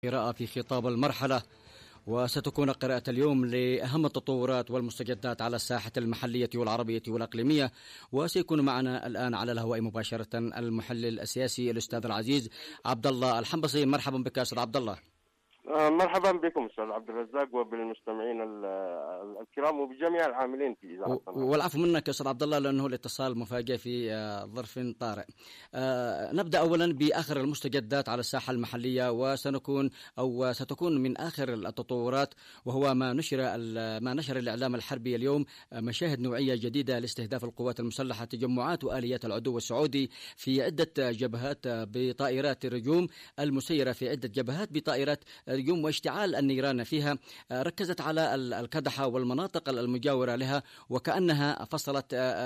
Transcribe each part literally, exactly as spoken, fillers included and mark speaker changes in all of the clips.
Speaker 1: قراءة في خطاب المرحلة، وستكون قراءة اليوم لأهم التطورات والمستجدات على الساحة المحلية والعربية والإقليمية. وسيكون معنا الآن على الهواء مباشرة المحلل السياسي الأستاذ العزيز عبد الله الحنبصي. مرحبا بك أستاذ عبد الله.
Speaker 2: مرحبا بكم استاذ عبد الرزاق وبالمستمعين الكرام وبجميع العاملين في اذاعه القناه.
Speaker 1: والعفو منك استاذ عبد الله لانه الاتصال مفاجئ في ظرف طارئ. نبدا اولا باخر المستجدات على الساحه المحليه، وسنكون او ستكون من اخر التطورات وهو ما نشر ما نشر الاعلام الحربي اليوم مشاهد نوعيه جديده لاستهداف القوات المسلحه تجمعات واليات العدو السعودي في عده جبهات بطائرات الرجوم المسيره في عده جبهات بطائرات اليوم، واشتعال النيران فيها ركزت على الكدحة والمناطق المجاورة لها وكأنها فصلت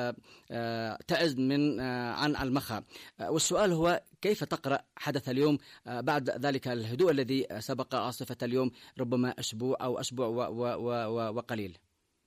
Speaker 1: تعز من عن المخا. والسؤال هو كيف تقرأ حدث اليوم بعد ذلك الهدوء الذي سبق عاصفة اليوم ربما أسبوع أو أسبوع وقليل؟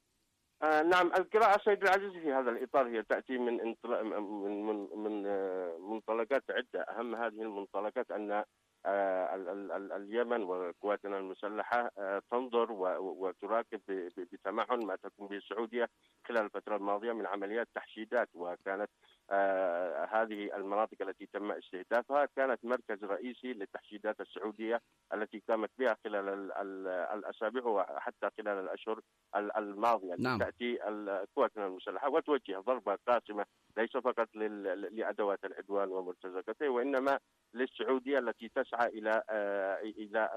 Speaker 2: آه نعم، القراءة سيد العزيز في هذا الإطار هي تأتي من من من من منطلقات عدة. أهم هذه المنطلقات أن آه اليمن وقواتنا المسلحة آه تنظر وتراقب بتمعن ما تقوم به السعودية خلال الفترة الماضية من عمليات تحشيدات، وكانت آه هذه المناطق التي تم استهدافها كانت مركز رئيسي للتحشيدات السعودية التي قامت بها خلال ال ال الأسابيع وحتى خلال الأشهر الماضية.
Speaker 1: نعم.
Speaker 2: تأتي قواتنا المسلحة وتوجه ضربة قاسمة ليس فقط لأدوات العدوان ومرتزقته، وإنما للسعودية التي تسعى إلى إلى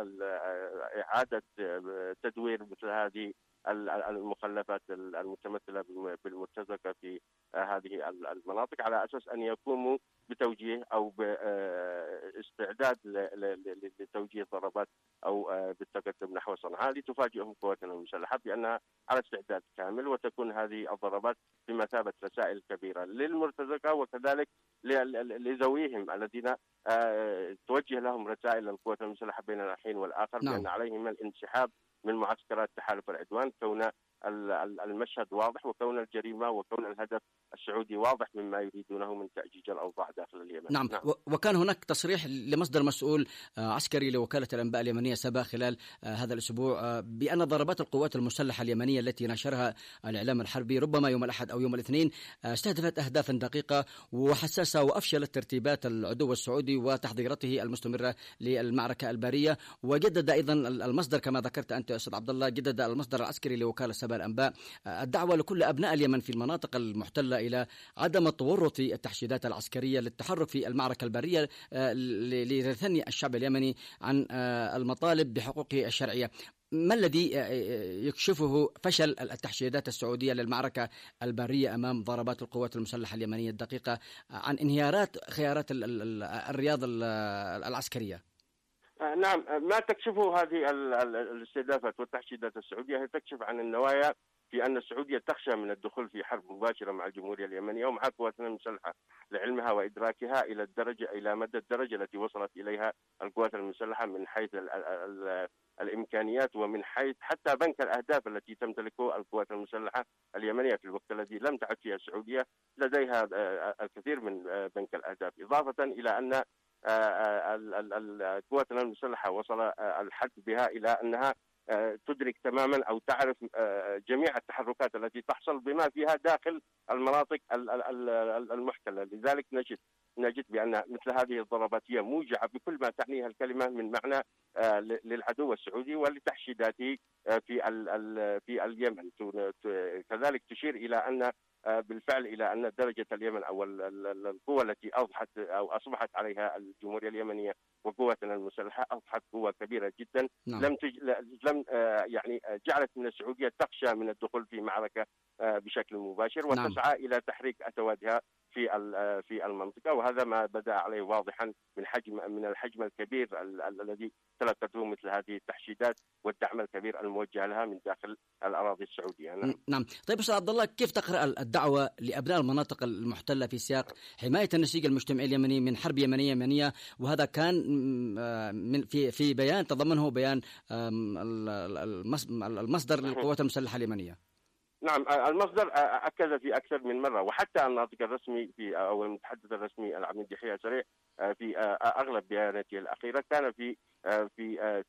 Speaker 2: إعادة تدوير مثل هذه المخلفات المتمثلة بالمرتزقة في هذه المناطق، على أساس أن يقوموا بتوجيه أو باستعداد لتوجيه ضربات أو بالتقدم نحو صنعاء لتفاجئهم قواتنا المسلحة بأنها على استعداد كامل، وتكون هذه الضربات بمثابة رسائل كبيرة للمرتزقة وكذلك لذويهم الذين توجه لهم رسائل القوات المسلحة بين الحين والآخر. نعم. بأن عليهم الانسحاب من معسكرات تحالف العدوان، كون المشهد واضح وكون الجريمة وكون الهدف السعودي واضح مما يريدونه من تأجيج الأوضاع داخل اليمن.
Speaker 1: نعم. نعم. وكان هناك تصريح لمصدر مسؤول عسكري لوكالة الأنباء اليمنية سبا خلال هذا الأسبوع بأن ضربات القوات المسلحة اليمنية التي نشرها الإعلام الحربي ربما يوم الأحد أو يوم الاثنين استهدفت أهدافا دقيقة وحساسة وأفشلت ترتيبات العدو السعودي وتحضيراته المستمرة للمعركة البارية. وجدد أيضا المصدر كما ذكرت أنت أستاذ عبد الله، جدد المصدر العسكري لوكالة سبا الأنباء الدعوة لكل أبناء اليمن في المناطق المحتلة إلى عدم التورط في التحشيدات العسكرية للتحرك في المعركة البرية لتثني الشعب اليمني عن المطالب بحقوقه الشرعية. ما الذي يكشفه فشل التحشيدات السعودية للمعركة البرية أمام ضربات القوات المسلحة اليمنية الدقيقة عن انهيارات خيارات الرياض العسكرية؟
Speaker 2: نعم، ما تكشفه هذه الاستهدافات والتحشيدات السعودية هي تكشف عن النوايا في أن السعودية تخشى من الدخول في حرب مباشرة مع الجمهورية اليمنية ومع قواتنا المسلحة، لعلمها وإدراكها إلى الدرجة إلى مدى الدرجة التي وصلت إليها القوات المسلحة من حيث ال ال ال الإمكانيات ومن حيث حتى بنك الأهداف التي تمتلكه القوات المسلحة اليمنية في الوقت الذي لم تعد فيها السعودية لديها الكثير من بنك الأهداف، إضافة إلى أن قواتنا المسلحة وصل الحد بها إلى أنها تدرك تماما أو تعرف جميع التحركات التي تحصل بما فيها داخل المناطق المحتلة. لذلك نجد نجد بأن مثل هذه الضربات هي موجعة بكل ما تعنيها الكلمة من معنى للعدو السعودي ولتحشيداته في في اليمن. كذلك تشير إلى أن بالفعل إلى أن درجة اليمن أو القوة التي أضحت أو أصبحت عليها الجمهورية اليمنية وقواتنا المسلحة أصبحت قوة كبيرة جدا. نعم. لم تج... لم يعني جعلت من السعودية تخشى من الدخول في معركة بشكل مباشر وتسعى. نعم. إلى تحريك أتوادها في في المنطقة، وهذا ما بدأ عليه واضحا من حجم من الحجم الكبير الذي تلقته مثل هذه التحشيدات والدعم الكبير الموجه لها من داخل الأراضي السعودية. نعم.
Speaker 1: نعم. طيب أستاذ عبد الله، كيف تقرأ الدعوة لأبناء المناطق المحتلة في سياق حماية النسيج المجتمعي اليمني من حرب يمنية يمنية؟ وهذا كان من في في بيان تضمنه بيان المصدر للقوات المسلحة اليمنية.
Speaker 2: نعم، المصدر أكد في أكثر من مرة، وحتى الناطق الرسمي في أو المتحدث الرسمي العميد يحيى سريع في أغلب بياناته الأخيرة كان في في